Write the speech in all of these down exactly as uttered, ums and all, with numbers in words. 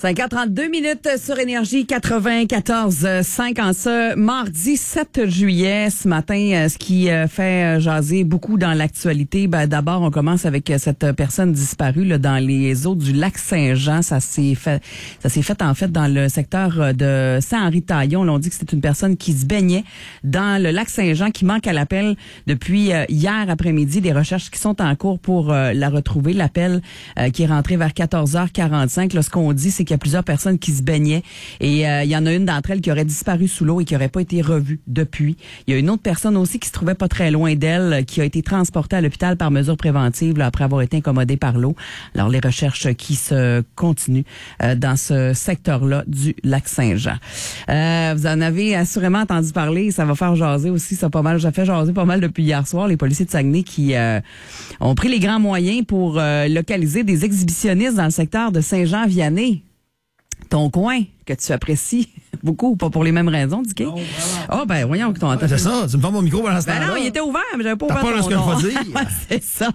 cinq heures trente-deux minutes sur Énergie quatre-vingt-quatorze cinq en ce mardi sept juillet. Ce matin, ce qui fait jaser beaucoup dans l'actualité, ben d'abord, on commence avec cette personne disparue là, dans les eaux du lac Saint-Jean. Ça s'est fait, ça s'est fait en fait dans le secteur de Saint-Henri-Taillon. Là, on dit que c'est une personne qui se baignait dans le lac Saint-Jean qui manque à l'appel depuis hier après-midi. Des recherches qui sont en cours pour la retrouver. L'appel euh, qui est rentré vers quatorze heures quarante-cinq. Là, ce qu'on dit, c'est qu'il y a plusieurs personnes qui se baignaient et euh, il y en a une d'entre elles qui aurait disparu sous l'eau et qui n'aurait pas été revue depuis. Il y a une autre personne aussi qui se trouvait pas très loin d'elle, qui a été transportée à l'hôpital par mesure préventive là, après avoir été incommodée par l'eau. Alors, les recherches qui se continuent euh, dans ce secteur-là du lac Saint-Jean. Euh, vous en avez assurément entendu parler. Ça va faire jaser aussi. Ça pas mal. Ça fait jaser pas mal depuis hier soir. Les policiers de Saguenay qui euh, ont pris les grands moyens pour euh, localiser des exhibitionnistes dans le secteur de Saint-Jean-Vianney. Ton coin que tu apprécies beaucoup, pas pour les mêmes raisons, Dicky. Ah, oh, ben, voyons que ton... Ah, c'est ça, tu me fermes mon micro pendant ce ben temps-là. non, il était ouvert, mais j'avais pas T'as ouvert peur de ton ce que nom. je vais dire. C'est ça.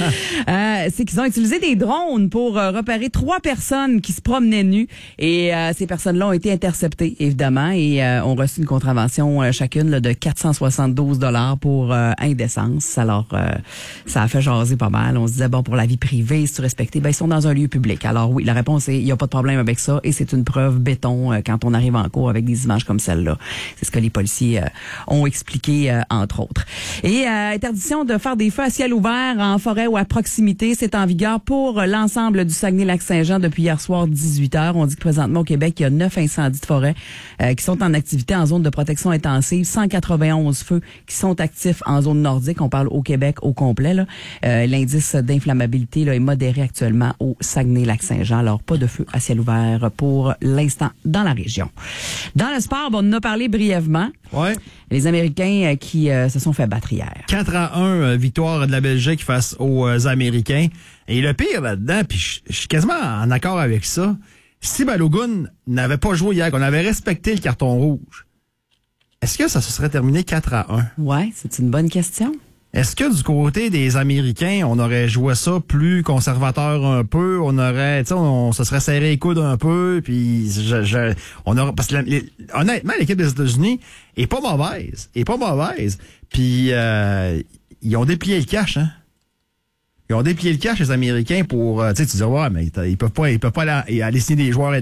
euh, c'est qu'ils ont utilisé des drones pour euh, repérer trois personnes qui se promenaient nues et euh, ces personnes-là ont été interceptées, évidemment, et euh, ont reçu une contravention euh, chacune là, de quatre cent soixante-douze dollars pour euh, indécence. Alors, euh, ça a fait jaser pas mal. On se disait, bon, pour la vie privée, si tu respectais, ben, ils sont dans un lieu public. Alors oui, la réponse est, il n'y a pas de problème avec ça et c'est une preuve béton euh, quand on arrive en cours avec des images comme celle-là. C'est ce que les policiers euh, ont expliqué, euh, entre autres. Et euh, interdiction de faire des feux à ciel ouvert en forêt ou à proximité, c'est en vigueur pour l'ensemble du Saguenay-Lac-Saint-Jean depuis hier soir dix-huit heures. On dit que présentement au Québec, il y a neuf incendies de forêt euh, qui sont en activité en zone de protection intensive, cent quatre-vingt-onze feux qui sont actifs en zone nordique. On parle au Québec au complet. Là. Euh, l'indice d'inflammabilité là, est modéré actuellement au Saguenay-Lac-Saint-Jean. Alors, pas de feu à ciel ouvert pour l'instant dans la région. Dans le sport, bon, on en a parlé brièvement. Ouais. Les Américains euh, qui euh, se sont fait battre hier. quatre à un, euh, victoire de la Belgique face aux euh, Américains. Et le pire là-dedans, puis je je suis quasiment en accord avec ça, si Balogun n'avait pas joué hier, qu'on avait respecté le carton rouge, est-ce que ça se serait terminé quatre à un? Ouais, c'est une bonne question. Est-ce que du côté des Américains, on aurait joué ça plus conservateur un peu, on aurait, tu sais, on, on se serait serré les coudes un peu, puis je, je, on aurait, parce que la, les, honnêtement, l'équipe des États-Unis est pas mauvaise, est pas mauvaise, puis euh, ils ont déplié le cash, hein. Ils ont déplié le cash les Américains pour, euh, tu sais, tu dis ouais, mais ils peuvent pas, ils peuvent pas aller, aller signer des joueurs.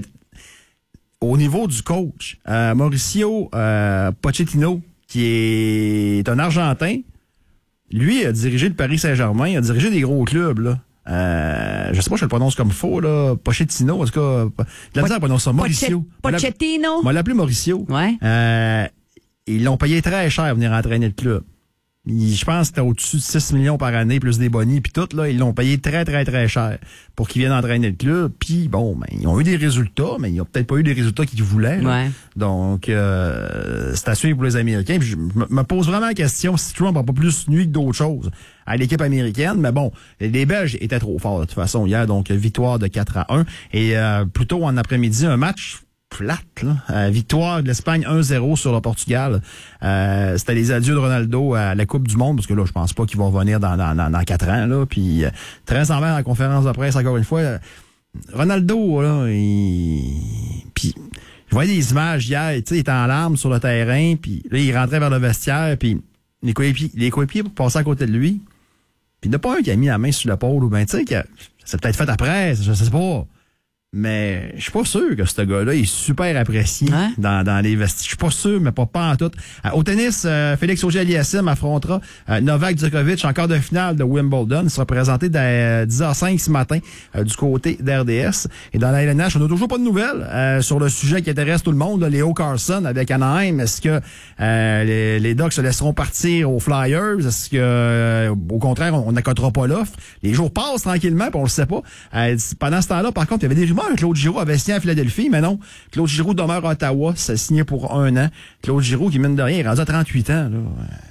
Au niveau du coach, euh, Mauricio euh, Pochettino, qui est un Argentin. Lui a dirigé le Paris Saint-Germain, il a dirigé des gros clubs, là. Euh, je sais pas si je le prononce comme faux, là. Pochettino, en tout cas. De la misère à prononcer ça. Mauricio. Pochettino. On va l'appeler Mauricio. Ouais. Euh, ils l'ont payé très cher à venir entraîner le club. Il, je pense que c'était au-dessus de six millions par année, plus des bonnies, puis tout, là. Ils l'ont payé très, très, très cher pour qu'il vienne entraîner le club. Puis, bon, ben, ils ont eu des résultats, mais ils ont peut-être pas eu les résultats qu'ils voulaient, là. Ouais. Donc, euh, c'est à suivre pour les Américains. Puis je me pose vraiment la question si Trump n'a pas plus nuit que d'autres choses à l'équipe américaine. Mais bon, les Belges étaient trop forts de toute façon hier. Donc, victoire de quatre à un. Et euh, plus tôt en après-midi, un match plate, là. Euh, victoire de l'Espagne un zéro sur le Portugal. Euh, c'était les adieux de Ronaldo à la Coupe du Monde, parce que là, je pense pas qu'ils vont revenir dans, dans, dans, dans quatre ans. Là. Puis, euh, très en en conférence de presse, encore une fois. Euh, Ronaldo, là, il... Puis, je voyais des images hier, tu sais, il était en larmes sur le terrain, puis là, il rentrait vers le vestiaire, puis les coéquipiers, les coéquipiers passaient à côté de lui. Puis il n'y en a pas un qui a mis la main sur l'épaule, ou bien, tu sais, que c'est peut-être fait après, je sais pas. Mais je suis pas sûr que ce gars-là est super apprécié hein? dans, dans les vestiaires. Je suis pas sûr, mais pas, pas en tout. Euh, au tennis, euh, Félix Auger-Aliassime affrontera euh, Novak Djokovic en quart de finale de Wimbledon. Il sera présenté dès dix heures cinq ce matin euh, du côté d'R D S. Et dans la L N H, on n'a toujours pas de nouvelles euh, sur le sujet qui intéresse tout le monde, là, Léo Carlson avec Anaheim. Est-ce que euh, les, les Ducks se laisseront partir aux Flyers? Est-ce que, euh, au contraire, on n'accotera pas l'offre? Les jours passent tranquillement, puis on le sait pas. Euh, pendant ce temps-là, par contre, il y avait des rumeurs. Claude Giroux avait signé à Philadelphie, mais non. Claude Giroux demeure à Ottawa, ça signé pour un an. Claude Giroux, qui mine de rien, est rendu à trente-huit ans. Là.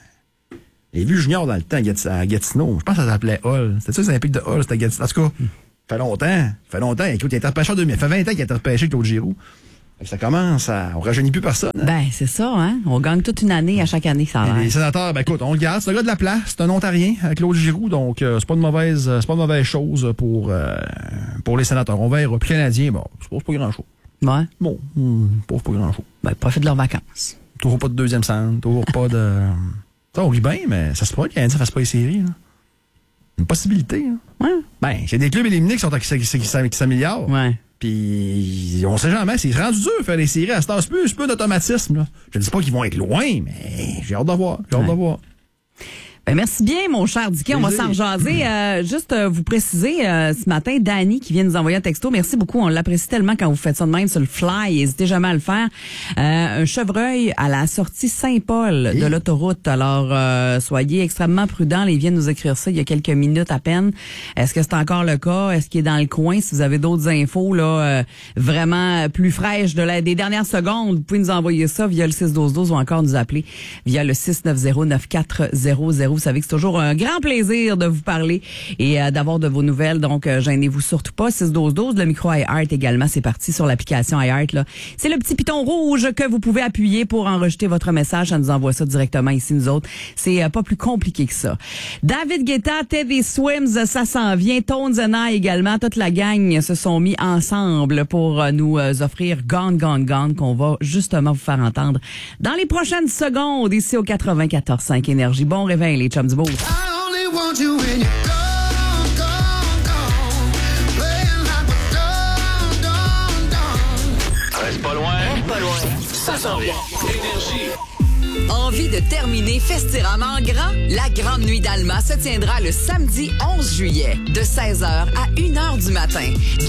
Il a vu Junior dans le temps à Gatineau. Je pense que ça s'appelait Hull. C'était ça, les Olympiques de Hull, c'était Gatineau. En tout cas, ça fait longtemps. Ça fait longtemps. Écoute, il a été repêché en deux mille. Ça fait vingt ans qu'il a été repêché, Claude Giroux. Ça commence à... On rajeunit plus personne. Hein? Ben, c'est ça, hein? On gagne toute une année à chaque année, ça a l'air. Les sénateurs, ben écoute, on le garde. C'est le gars de la place. C'est un Ontarien, Claude Giroux. Donc, euh, c'est pas de mauvaise, c'est pas de mauvaise chose pour, euh, pour les sénateurs. On verra. Puis Canadiens, bon, c'est pas, c'est pas grand-chose. Ouais. Bon, hum, pas, pas grand-chose. Ben, profite de leurs vacances. Toujours pas de deuxième centre. Toujours pas de... Ça, on rit bien, mais ça se pourrait que les Canadiens fassent pas les séries, là. Une possibilité, hein. Ouais. Ben, il y a des clubs éliminés qui sont qui, qui, qui, qui s'améliorent. Ouais. Puis, on sait jamais, c'est rendu dur de faire des séries à cette heure. C'est plus, c'est plus d'automatisme, là. Je dis pas qu'ils vont être loin, mais j'ai hâte de voir. J'ai hâte ouais. de voir. Ben merci bien, mon cher Dicky. On va s'en rejaser. Euh, juste euh, vous préciser, euh, ce matin, Danny qui vient nous envoyer un texto. Merci beaucoup. On l'apprécie tellement quand vous faites ça de même sur le fly. N'hésitez jamais à le faire. Euh, un chevreuil à la sortie Saint-Paul oui. de l'autoroute. Alors, euh, soyez extrêmement prudents. Il vient de nous écrire ça il y a quelques minutes à peine. Est-ce que c'est encore le cas? Est-ce qu'il est dans le coin? Si vous avez d'autres infos là, euh, vraiment plus fraîches de la, des dernières secondes, vous pouvez nous envoyer ça via le six douze douze ou encore nous appeler via le six neuf zéro neuf quatre zéro zéro. Vous savez que c'est toujours un grand plaisir de vous parler et euh, d'avoir de vos nouvelles. Donc, euh, gênez-vous surtout pas. six douze douze, le micro iHeart également, c'est parti sur l'application iHeart. Là. C'est le petit piton rouge que vous pouvez appuyer pour enregistrer votre message. Ça nous envoie ça directement ici, nous autres. C'est euh, pas plus compliqué que ça. David Guetta, Teddy Swims, ça s'en vient. Tones and I également. Toute la gang se sont mis ensemble pour euh, nous euh, offrir Gone, Gone, Gone qu'on va justement vous faire entendre dans les prochaines secondes ici au quatre-vingt-quatorze cinq Énergie. Bon réveil, les chums du beau. Reste pas loin. Reste pas loin. Ça s'en vient. Énergie. Envie de terminer Festirama en grand? La Grande Nuit d'Alma se tiendra le samedi onze juillet de seize heures à une heure du matin.